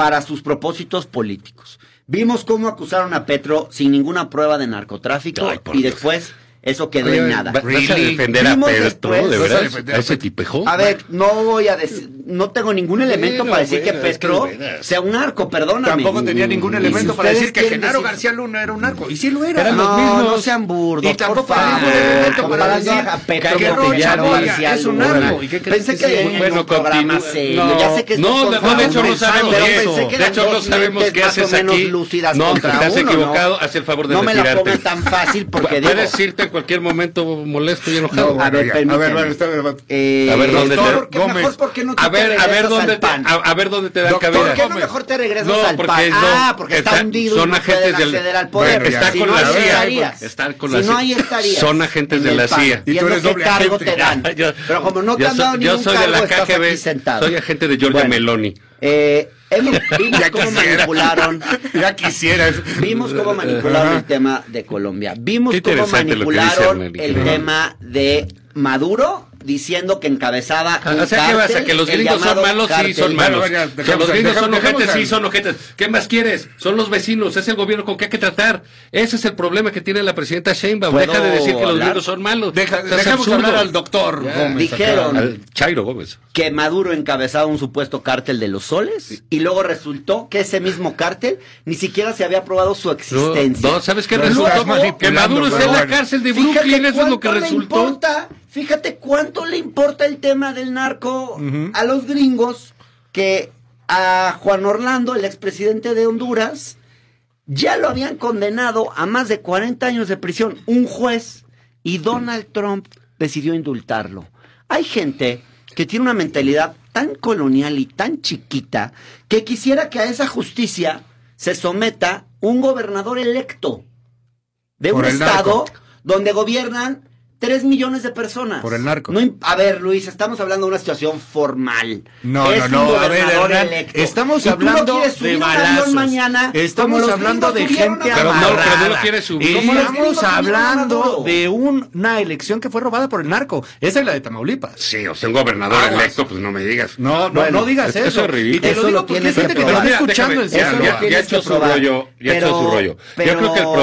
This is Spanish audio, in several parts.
para sus propósitos políticos. Vimos cómo acusaron a Petro sin ninguna prueba de narcotráfico y después eso quedó en nada. ¿Vas a defender a Petro, de verdad? ¿A ese tipejo? A ver, no voy a decir, no tengo ningún elemento para decir que Petro sea un narco, perdóname. Tampoco tenía ningún elemento para decir que Genaro García Luna era un narco. Y sí lo era. Eran los mismos. No sean burdos, Y tampoco por favor. tenía ningún elemento para decir a Petro que Genaro Rocha García es un Luna. narco. ¿Y qué crees Pensé que que sí? era un programa serio. Ya sé que no, de hecho no sabemos eso. De hecho no sabemos qué haces aquí. No, te has equivocado. Haz el favor de retirarte. No me la pongan tan fácil porque digo... Puedes irte en cualquier momento molesto y enojado. A ver, dónde te dan cabida. ¿Por qué no mejor te regresas al PAN? Porque está hundido son y no agentes pueden acceder al poder. Está con la CIA. Si no, ahí estarías. Son agentes de la CIA. Y tú eres doble cargo te dan. Pero como no te han dado ningún cargo, estás aquí sentado. Soy agente de Giorgia Meloni. Vimos cómo manipularon. Ya quisieras. Vimos cómo manipularon el tema de Colombia. Vimos cómo manipularon el tema de Maduro, diciendo que encabezaba o sea, ¿qué pasa? ¿Que los gringos son malos? Sí, son malos. Que los gringos son ojetes, sí, son ojetes. ¿Qué más quieres? Son los vecinos, es el gobierno con que hay que tratar. Ese es el problema que tiene la presidenta Sheinbaum. Deja de decir que los gringos son malos. Dejemos hablar al doctor Gómez. Dijeron al Chairo Gómez que Maduro encabezaba un supuesto cártel de los soles y luego resultó que ese mismo cártel ni siquiera se había probado su existencia. No, ¿sabes qué resultó? Que Maduro está en la cárcel de Brooklyn, eso es lo que resultó. Fíjate cuánto le importa el tema del narco a los gringos, que a Juan Orlando, el expresidente de Honduras, ya lo habían condenado a más de 40 años de prisión, un juez, y Donald Trump decidió indultarlo. Hay gente que tiene una mentalidad tan colonial y tan chiquita que quisiera que a esa justicia se someta un gobernador electo de un estado donde gobiernan 3 millones de personas. Por el narco. A ver, Luis, estamos hablando de una situación formal. No. A ver, Hernán, estamos hablando de balazos. Mañana, estamos hablando de gente amarrada. Pero no lo quiere subir. Estamos hablando de una elección que fue robada por el narco. Esa es la de Tamaulipas. Sí, o sea, un gobernador electo, pues no me digas. No digas eso. Eso es ridículo. Y te lo digo porque hay gente que te está escuchando. Ya hecho su rollo. Ya hecho su rollo. Yo creo que el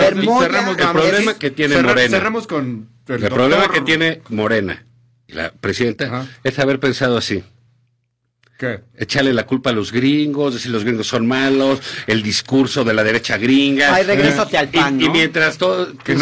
problema que tiene Morena. Cerramos con... El problema que tiene Morena y la presidenta es haber pensado así. ¿Qué? Echarle la culpa a los gringos, decir los gringos son malos, el discurso de la derecha gringa. Ay, regrésate al PAN, ¿no? Y mientras todo... Que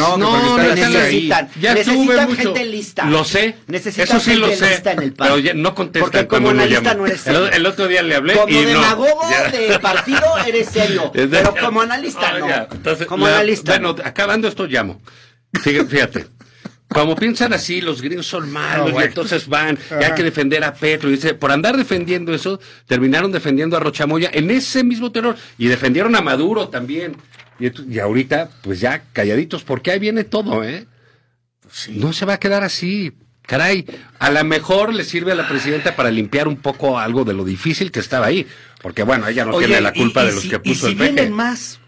necesitan gente lista. Lo sé, eso sí lo sé, en el PAN. pero ya no contestan. Porque como analista no eres serio. El otro día le hablé como y demagogo de partido eres serio, pero como analista no. Entonces, como analista bueno, acabando esto llamo. Fíjate. Como piensan así, los gringos son malos, y entonces van, y hay que defender a Petro. Y dice, por andar defendiendo eso, terminaron defendiendo a Rochamoya en ese mismo terror. Y defendieron a Maduro también. Y ahorita, pues ya calladitos, porque ahí viene todo, ¿eh? Sí. No se va a quedar así. Caray, a lo mejor le sirve a la presidenta para limpiar un poco algo de lo difícil que estaba ahí. Porque bueno, ella no tiene la culpa de los que puso el peje. Vienen más.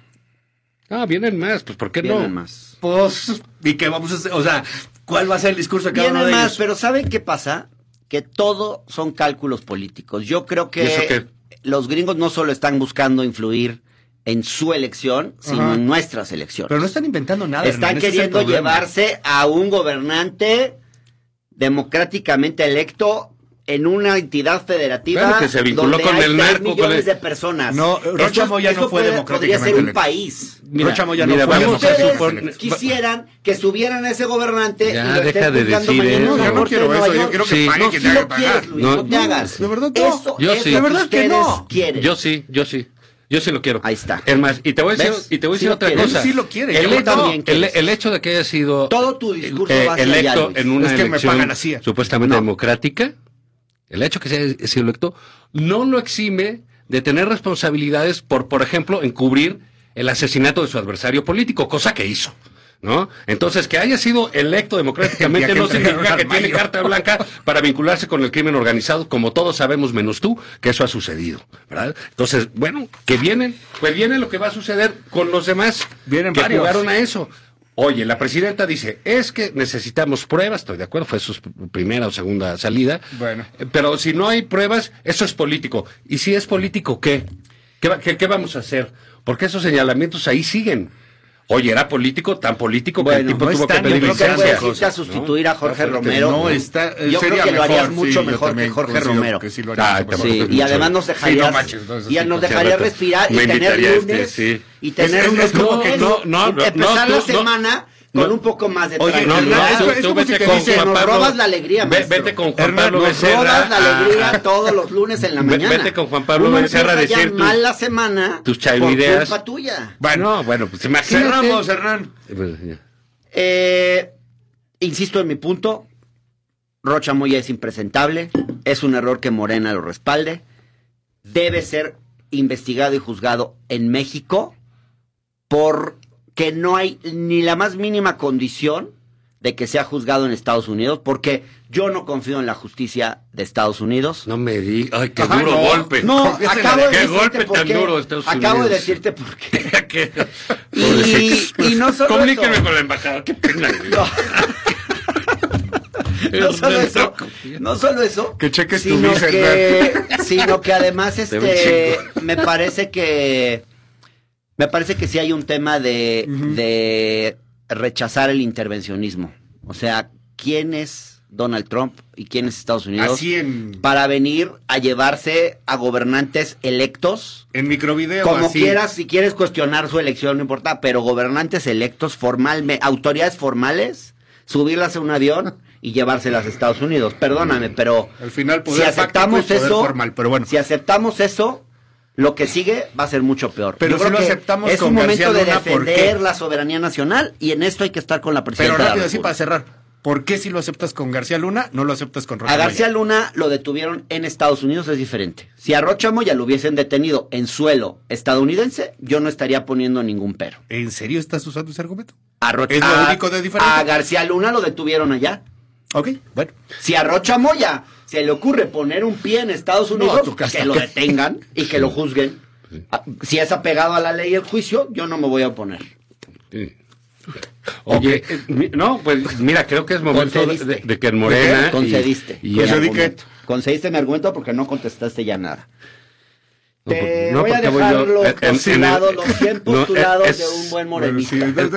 Vienen más, pues ¿por qué no? Vienen más. Pues, ¿y qué vamos a hacer? O sea, ¿cuál va a ser el discurso de cada uno de ellos? Pero ¿saben qué pasa? Que todo son cálculos políticos. Yo creo que los gringos no solo están buscando influir en su elección, sino en nuestras elecciones. Pero no están inventando nada. Están queriendo llevarse a un gobernante democráticamente electo en una entidad federativa, claro, que se vinculó donde con hay el 3 narco, millones de personas. No, Rocha Moya no fue democráticamente podría ser un país. Rocha Moya no fue ustedes quisieran que subieran a ese gobernante ya, y lo deja de decir mañana. eso. Yo no quiero eso, yo quiero que pague quien tenga que pagar. No te hagas. De verdad no. Yo sí. De verdad que no. Yo sí. Yo sí lo quiero. Ahí está. Es más, y te voy a decir, otra cosa. Sí lo quiere. El hecho de que haya sido todo tu discurso va hacia electo allá, en una es que me elección pagan así. Supuestamente democrática, el hecho de que haya sido electo no lo exime de tener responsabilidades por ejemplo, encubrir el asesinato de su adversario político, cosa que hizo, ¿no? Entonces, que haya sido electo democráticamente no significa que tiene carta blanca para vincularse con el crimen organizado, como todos sabemos, menos tú, que eso ha sucedido, ¿verdad? Entonces, bueno, viene lo que va a suceder con los demás vienen que varios. jugaron a eso. Oye, la presidenta dice, es que necesitamos pruebas, estoy de acuerdo, fue su primera o segunda salida, bueno, pero si no hay pruebas, eso es político. ¿Y si es político, qué? ¿Qué vamos a hacer? Porque esos señalamientos ahí siguen. Oye, era político, tan político que el tipo tuvo que pedir licencia. Necesita sustituir a Jorge Romero. No está, yo creo que lo harías mucho mejor que Jorge Romero. Que sí lo haría y además nos dejarías, nos dejaría respirar y tener lunes y tener unos como que empezar la semana con un poco más de tranquilidad. Oye, tú vete con Juan Pablo. Nos robas la alegría, vete con Juan Pablo Becerra. Nos robas la alegría todos los lunes en la mañana. Vete con Juan Pablo Becerra a decir mal la semana tus chaivideas. Por culpa tuya. Bueno, pues imagínate. Cerramos, Hernán. Insisto en mi punto. Rocha Moya es impresentable. Es un error que Morena lo respalde. Debe ser investigado y juzgado en México porque no hay ni la más mínima condición de que sea juzgado en Estados Unidos, porque yo no confío en la justicia de Estados Unidos. No me digas, ay, qué duro golpe. No, acabo de decirte golpe por tan qué. duro de Estados Unidos. Acabo de decirte por qué. y no solo comuníquenme eso. con la embajada, qué pena. No solo eso, que cheques tu visa, sino que además me parece que sí hay un tema de rechazar el intervencionismo. O sea, ¿quién es Donald Trump y quién es Estados Unidos para venir a llevarse a gobernantes electos? En microvideo. Como así. quieras, si quieres cuestionar su elección, no importa, pero gobernantes electos formalmente, autoridades formales, subirlas a un avión y llevárselas a Estados Unidos. Perdóname, pero al final si aceptamos poder eso, formal, pero bueno. Si aceptamos eso, lo que sigue va a ser mucho peor. Pero yo si creo lo que aceptamos es con un momento García de Luna, defender la soberanía nacional y en esto hay que estar con la presidenta. Pero rápido, de la así para cerrar. ¿Por qué si lo aceptas con García Luna, no lo aceptas con Rocha Moya? A García Moya? Luna lo detuvieron en Estados Unidos, es diferente. Si a Rocha Moya lo hubiesen detenido en suelo estadounidense, yo no estaría poniendo ningún pero. ¿En serio estás usando ese argumento? ¿Es lo único de diferente? A García Luna lo detuvieron allá. Ok, bueno. Si a Rocha Moya se le ocurre poner un pie en Estados Unidos, que lo detengan y que lo juzguen. Si es apegado a la ley y el juicio, yo no me voy a oponer. Sí. Oye, no, pues mira, creo que es momento de que en Morena... Concediste. Concediste mi argumento porque no contestaste ya nada. Te voy a dejar los postulados, los 100 postulados de un buen morenista.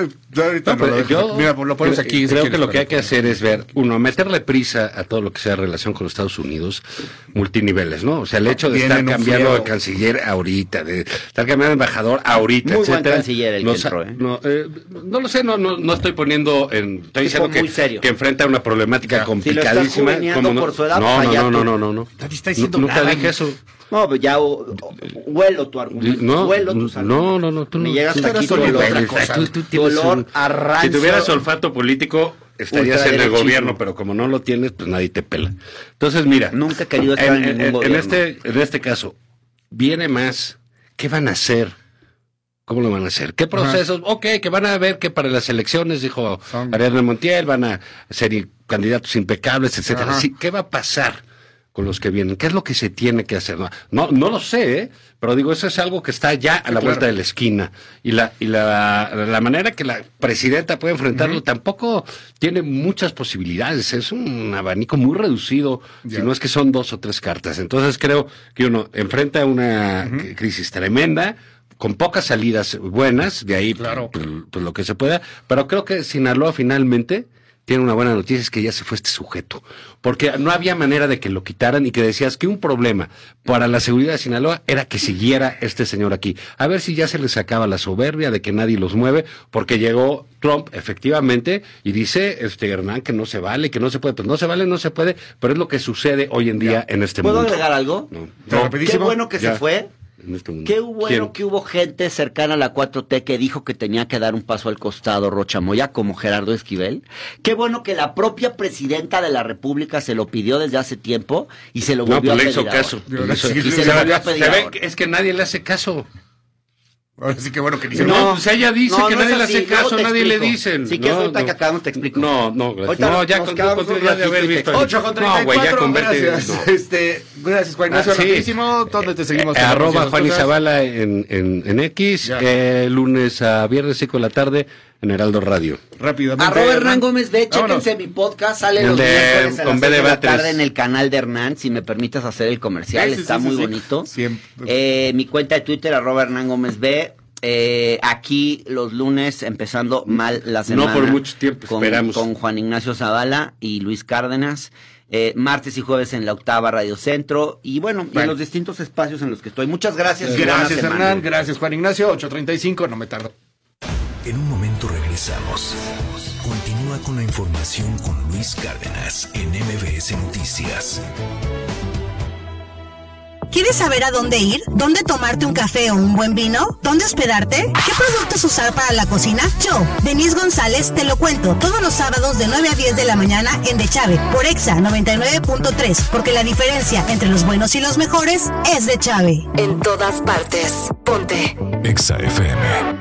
Mira, lo pones aquí. Creo que lo que hay que hacer es ver, meterle prisa a todo lo que sea relación con los Estados Unidos, multiniveles, ¿no? O sea, el hecho de estar cambiando de canciller ahorita, de estar cambiando de embajador ahorita, muy etcétera. Buen canciller el que entró, no lo sé, no estoy poniendo estoy diciendo que enfrenta una problemática complicadísima. Si lo por su edad, no. Nadie está diciendo nunca dije eso. No, pues ya huelo tu argumento. Huelo tus argumentos. No, tú me no. llegas aquí tu olor a rancio. Si tuvieras olfato político, estarías en el gobierno, pero como no lo tienes, pues nadie te pela. Entonces, mira. Nunca he querido estar en ningún gobierno. En este caso, viene más. ¿Qué van a hacer? ¿Cómo lo van a hacer? ¿Qué procesos? Ok, que van a ver que para las elecciones, dijo Ariadna Montiel, van a ser candidatos impecables, etcétera. Sí, ¿qué va a pasar con los que vienen? ¿Qué es lo que se tiene que hacer? No lo sé, pero digo, eso es algo que está ya a la vuelta de la esquina. Y la manera que la presidenta puede enfrentarlo tampoco tiene muchas posibilidades. Es un abanico muy reducido, si no es que son 2 o 3 cartas. Entonces creo que uno enfrenta una crisis tremenda, con pocas salidas buenas, de ahí pues lo que se pueda, pero creo que Sinaloa finalmente tiene una buena noticia, es que ya se fue este sujeto, porque no había manera de que lo quitaran y que decías que un problema para la seguridad de Sinaloa era que siguiera este señor aquí. A ver si ya se les acaba la soberbia de que nadie los mueve, porque llegó Trump efectivamente y dice Hernán que no se vale, que no se puede, pues no se vale, no se puede, pero es lo que sucede hoy en día en este mundo. ¿Puedo agregar algo? No. Qué bueno que se fue. Qué bueno ¿Quién? Que hubo gente cercana a la 4T que dijo que tenía que dar un paso al costado Rocha Moya, como Gerardo Esquivel. Qué bueno que la propia presidenta de la República se lo pidió desde hace tiempo y se lo volvió a pedir. No, le hizo caso. Y se lo volvió a pedir. Es que nadie le hace caso. Ahora sí que bueno que dice. No, pues ella dice que nadie le hace caso, nadie le dicen. Si quieres ahorita que acabamos te explico. No, ya de haber visto. 8:34. No, güey, ya converte. Gracias, Juan Ignacio, rapidísimo. ¿Dónde te seguimos? @ Juan Izabala en X, lunes a viernes 5 de la tarde, en Heraldo Radio. Rápidamente. @Hernán Gómez B, chéquense mi podcast, sale El los de miércoles a las con 6 B de de la Batres. tarde en el canal de Hernán, si me permitas hacer el comercial, está muy bonito. Mi cuenta de Twitter, @Hernán Gómez B. Aquí los lunes, empezando mal la semana. No por mucho tiempo, esperamos. Con Juan Ignacio Zavala y Luis Cárdenas. Martes y jueves en la Octava Radio Centro. Y bueno, en los distintos espacios en los que estoy. Muchas gracias. Gracias, Hernán. Gracias, Juan Ignacio. 8:35, no me tardo. En un momento regresamos. Continúa con la información con Luis Cárdenas en MBS Noticias. ¿Quieres saber a dónde ir? ¿Dónde tomarte un café o un buen vino? ¿Dónde hospedarte? ¿Qué productos usar para la cocina? Yo, Denise González, te lo cuento todos los sábados de 9 a 10 de la mañana en De Chave, por Exa 99.3, porque la diferencia entre los buenos y los mejores es De Chave. En todas partes, ponte Exa FM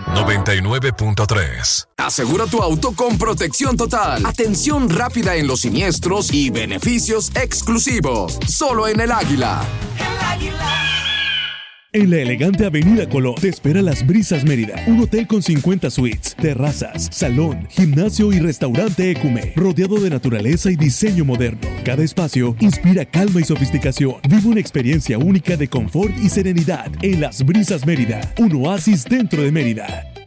99.3. Asegura tu auto con protección total, atención rápida en los siniestros y beneficios exclusivos. Solo en El Águila. En la elegante Avenida Colón te espera Las Brisas Mérida, un hotel con 50 suites, terrazas, salón, gimnasio y restaurante Ecume, rodeado de naturaleza y diseño moderno. Cada espacio inspira calma y sofisticación. Vive una experiencia única de confort y serenidad en Las Brisas Mérida, un oasis dentro de Mérida.